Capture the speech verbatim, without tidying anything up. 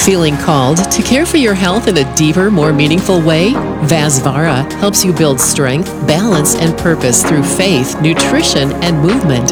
Feeling called to care for your health in a deeper, more meaningful way? Vasvara helps you build strength, balance, and purpose through faith, nutrition, and movement.